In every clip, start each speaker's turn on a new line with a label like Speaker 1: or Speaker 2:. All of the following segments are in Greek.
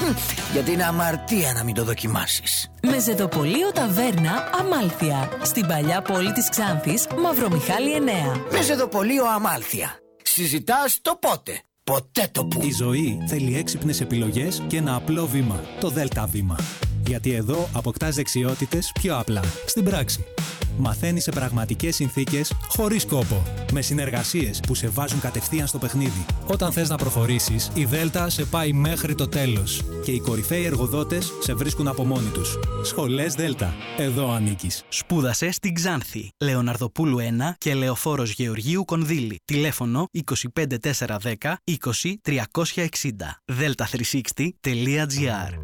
Speaker 1: Γιατί είναι αμαρτία να μην το δοκιμάσεις.
Speaker 2: Μεζεδοπολείο Ταβέρνα Αμάλθεια. Στην παλιά πόλη της Ξάνθης, Μαυρομιχάλη 9.
Speaker 1: Μεζεδοπολείο Αμάλθεια. Συζητάς το πότε, ποτέ το που.
Speaker 3: Η ζωή θέλει έξυπνες επιλογές και ένα απλό βήμα. Το ΔΕΛΤΑ βήμα. Γιατί εδώ αποκτάς δεξιότητες πιο απλά, στην πράξη. Μαθαίνεις σε πραγματικές συνθήκες, χωρίς κόπο. Με συνεργασίες που σε βάζουν κατευθείαν στο παιχνίδι. Όταν θες να προχωρήσεις, η ΔΕΛΤΑ σε πάει μέχρι το τέλος. Και οι κορυφαίοι εργοδότες σε βρίσκουν από μόνοι τους. Σχολές ΔΕΛΤΑ. Εδώ ανήκεις.
Speaker 4: Σπούδασε στην Ξάνθη. Λεωναρδοπούλου 1 και Λεωφόρος Γεωργίου Κονδύλη. Τηλέφωνο 25410 20 360. delta360.gr.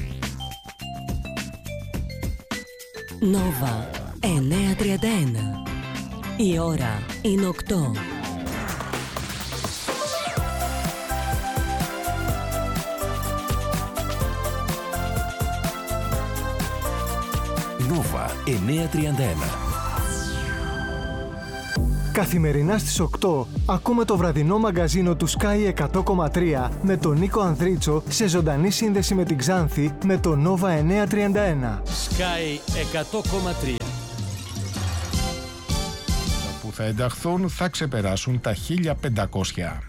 Speaker 2: Νόβα 931. Η ώρα είναι 8.
Speaker 5: Νόβα 931.
Speaker 6: Καθημερινά στις 8 ακούμε το βραδινό μαγκαζίνο του Sky 100,3 με τον Νίκο Ανδρίτσο σε ζωντανή σύνδεση με την Ξάνθη με το Nova 931.
Speaker 7: Sky 100,3.
Speaker 8: Που θα ενταχθούν θα ξεπεράσουν τα 1500.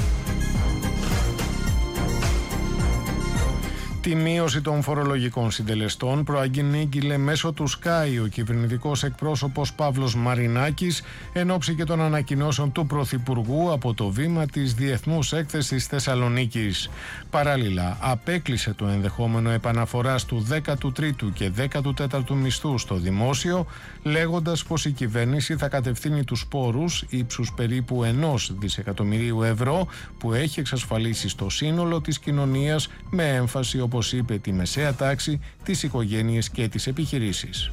Speaker 8: Τη μείωση των φορολογικών συντελεστών προαγγείλε μέσω του Sky ο κυβερνητικός εκπρόσωπος Παύλος Μαρινάκης εν ώψη και των ανακοινώσεων του Πρωθυπουργού από το βήμα της Διεθνούς Έκθεσης Θεσσαλονίκης. Παράλληλα, απέκλεισε το ενδεχόμενο επαναφοράς του 13ου και 14ου μισθού στο δημόσιο, λέγοντας πως η κυβέρνηση θα κατευθύνει τους πόρους ύψους περίπου 1 δισεκατομμυρίου ευρώ που έχει εξασφαλίσει στο σύνολο της κοινωνίας με έμφαση, όπως είπε, τη μεσαία τάξη, τις οικογένειες και τις επιχειρήσεις.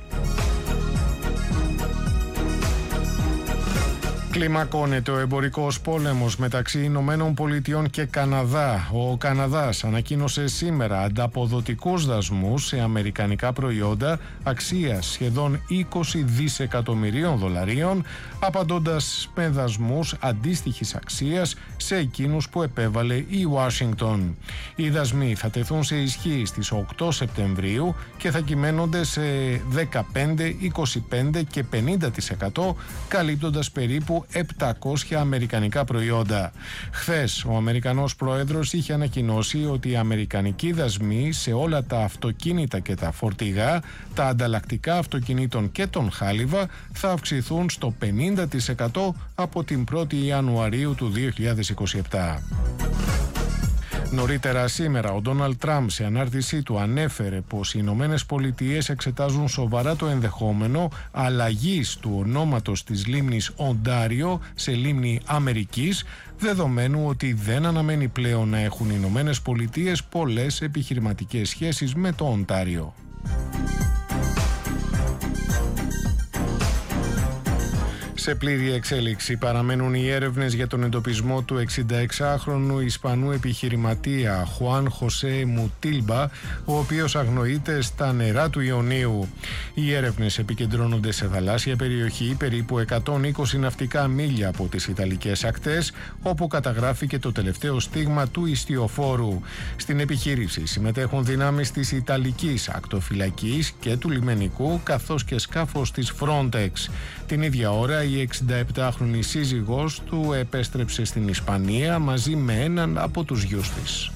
Speaker 8: Κλιμακώνεται ο εμπορικός πόλεμος μεταξύ Ηνωμένων Πολιτειών και Καναδά. Ο Καναδάς ανακοίνωσε σήμερα ανταποδοτικούς δασμούς σε αμερικανικά προϊόντα αξίας σχεδόν 20 δισεκατομμυρίων δολαρίων, απαντώντας με δασμούς αντίστοιχης αξίας σε εκείνους που επέβαλε η Ουάσιγκτον. Οι δασμοί θα τεθούν σε ισχύ στις 8 Σεπτεμβρίου και θα κυμαίνονται σε 15, 25 και 50%, καλύπτοντας περίπου 700 αμερικανικά προϊόντα. Χθες, ο Αμερικανός Πρόεδρος είχε ανακοινώσει ότι οι αμερικανικοί δασμοί σε όλα τα αυτοκίνητα και τα φορτηγά, τα ανταλλακτικά αυτοκινήτων και τον χάλιβα θα αυξηθούν στο 50% από την 1η Ιανουαρίου του 2027. Νωρίτερα σήμερα, ο Ντόναλντ Τραμπ σε ανάρτησή του ανέφερε πως οι Ηνωμένες Πολιτείες εξετάζουν σοβαρά το ενδεχόμενο αλλαγής του ονόματος της λίμνης Οντάριο σε λίμνη Αμερικής, δεδομένου ότι δεν αναμένει πλέον να έχουν οι Ηνωμένες Πολιτείες πολλές επιχειρηματικές σχέσεις με το Οντάριο. Σε πλήρη εξέλιξη παραμένουν οι έρευνες για τον εντοπισμό του 66χρονου Ισπανού επιχειρηματία Χουάν Χωσέ Μουτίλμπα, ο οποίος αγνοείται στα νερά του Ιωνίου. Οι έρευνες επικεντρώνονται σε θαλάσσια περιοχή περίπου 120 ναυτικά μίλια από τις Ιταλικές ακτές, όπου καταγράφηκε το τελευταίο στίγμα του ιστιοφόρου. Στην επιχείρηση συμμετέχουν δυνάμεις της Ιταλικής ακτοφυλακής και του λιμενικού, καθώς και σκάφος της Frontex. Την ίδια ώρα η 67χρονη σύζυγός του επέστρεψε στην Ισπανία μαζί με έναν από τους γιους της.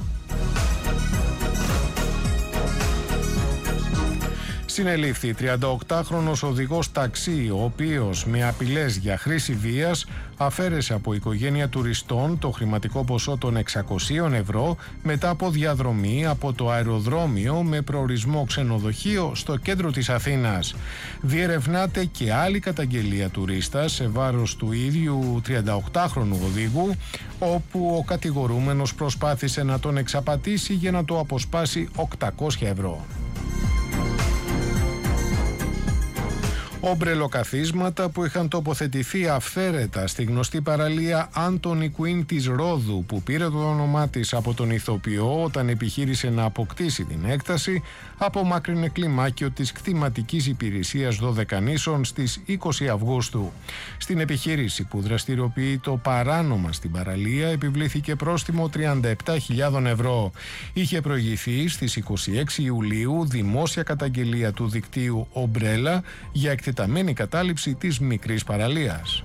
Speaker 8: Συνελήφθη 38χρονος οδηγός ταξί, ο οποίος με απειλές για χρήση βίας αφαίρεσε από οικογένεια τουριστών το χρηματικό ποσό των 600 ευρώ μετά από διαδρομή από το αεροδρόμιο με προορισμό ξενοδοχείο στο κέντρο της Αθήνας. Διερευνάται και άλλη καταγγελία τουρίστας σε βάρος του ίδιου 38χρονου οδηγού, όπου ο κατηγορούμενος προσπάθησε να τον εξαπατήσει για να το αποσπάσει 800 ευρώ. Ομπρελοκαθίσματα που είχαν τοποθετηθεί αυθαίρετα στη γνωστή παραλία Άντονι Κουίν της Ρόδου, που πήρε το όνομά της από τον ηθοποιό όταν επιχείρησε να αποκτήσει την έκταση, απομάκρυνε κλιμάκιο της κτηματικής υπηρεσίας Δωδεκανήσων στις 20 Αυγούστου. Στην επιχείρηση που δραστηριοποιεί το παράνομα στην παραλία επιβλήθηκε πρόστιμο 37.000 ευρώ. Είχε προηγηθεί στις 26 Ιουλίου δημόσια καταγγελία του δικτύου Ομπρέλα για εκτεταμένη κατάληψη της μικρής παραλίας.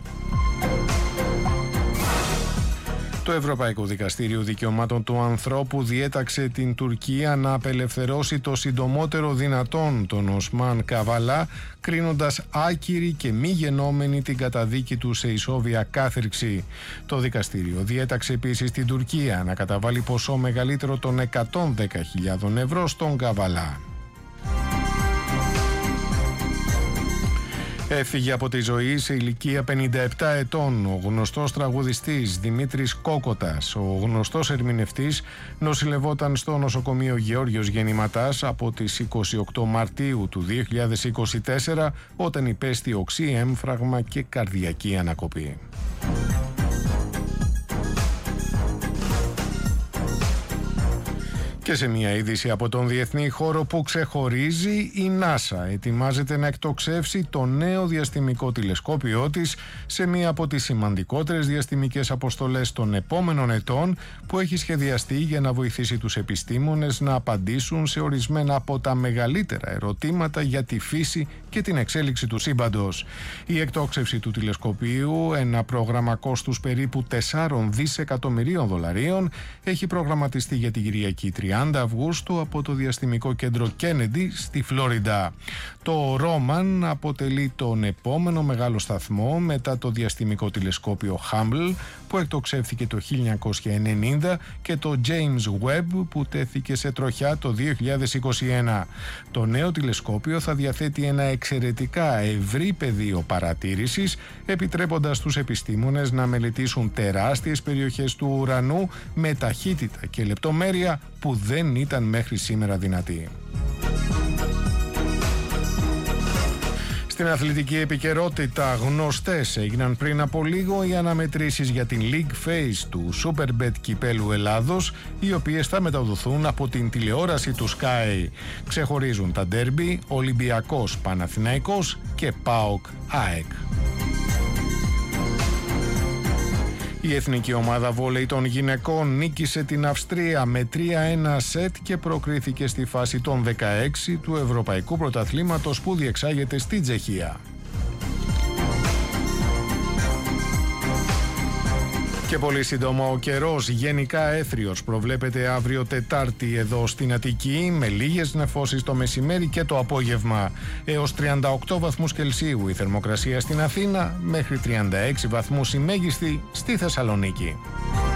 Speaker 8: Το Ευρωπαϊκό Δικαστήριο Δικαιωμάτων του Ανθρώπου διέταξε την Τουρκία να απελευθερώσει το συντομότερο δυνατόν τον Οσμάν Καβαλά, κρίνοντας άκυρη και μη γενόμενη την καταδίκη του σε ισόβια κάθυρξη. Το δικαστήριο διέταξε επίσης την Τουρκία να καταβάλει ποσό μεγαλύτερο των 110.000 ευρώ στον Καβαλά. Έφυγε από τη ζωή σε ηλικία 57 ετών ο γνωστός τραγουδιστής Δημήτρης Κόκοτας. Ο γνωστός ερμηνευτής νοσηλευόταν στο νοσοκομείο Γεώργιος Γεννηματάς από τις 28 Μαρτίου του 2024 όταν υπέστη οξύ έμφραγμα και καρδιακή ανακοπή. Και σε μια είδηση από τον διεθνή χώρο που ξεχωρίζει, η NASA ετοιμάζεται να εκτοξεύσει το νέο διαστημικό τηλεσκόπιό της σε μια από τις σημαντικότερες διαστημικές αποστολές των επόμενων ετών, που έχει σχεδιαστεί για να βοηθήσει τους επιστήμονες να απαντήσουν σε ορισμένα από τα μεγαλύτερα ερωτήματα για τη φύση και την εξέλιξη του σύμπαντος. Η εκτόξευση του τηλεσκοπίου, ένα πρόγραμμα κόστους περίπου 4 δισεκατομμυρίων δολαρίων, έχει προγραμματιστεί για την Κυριακή 30 Αυγούστου από το διαστημικό κέντρο Κέννεντι στη Φλόριντα. Το Ρόμαν αποτελεί τον επόμενο μεγάλο σταθμό μετά το διαστημικό τηλεσκόπιο Χάμπλ που εκτοξεύθηκε το 1990 και το James Webb που τέθηκε σε τροχιά το 2021. Το νέο τηλεσκόπιο θα διαθέτει ένα εξαιρετικά ευρύ πεδίο παρατήρησης, επιτρέποντας στους επιστήμονες να μελετήσουν τεράστιες περιοχές του ουρανού με ταχύτητα και λεπτομέρεια που δεν ήταν μέχρι σήμερα δυνατή. Στην αθλητική επικαιρότητα, γνωστές έγιναν πριν από λίγο οι αναμετρήσεις για την League Phase του Superbet Κυπέλλου Ελλάδος, οι οποίες θα μεταδοθούν από την τηλεόραση του Sky. Ξεχωρίζουν τα ντέρμπι Ολυμπιακός Παναθηναϊκός και ΠΑΟΚ ΑΕΚ. Η εθνική ομάδα βόλεϊ των γυναικών νίκησε την Αυστρία με 3-1 σετ και προκρίθηκε στη φάση των 16 του Ευρωπαϊκού Πρωταθλήματος που διεξάγεται στη Τσεχία. Και πολύ σύντομα ο καιρός, γενικά έθριος, προβλέπεται αύριο Τετάρτη εδώ στην Αττική, με λίγες νεφώσεις το μεσημέρι και το απόγευμα. Έως 38 βαθμούς Κελσίου η θερμοκρασία στην Αθήνα, μέχρι 36 βαθμούς η μέγιστη στη Θεσσαλονίκη.